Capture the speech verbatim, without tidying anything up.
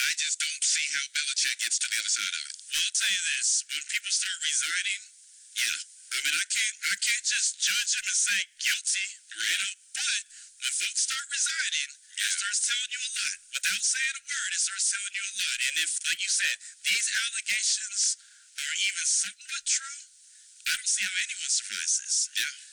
I just don't see how Belichick gets to the other side of it. Well, I'll tell you this: when people start resigning, yeah, I mean, I can't, I can't just judge him and say guilty, right? You know, but when folks start resigning, it starts telling you a lot. Without saying a word, it starts telling you a lot. And if, like you said, these allegations are even somewhat true, I don't see how anyone survives this. Yeah.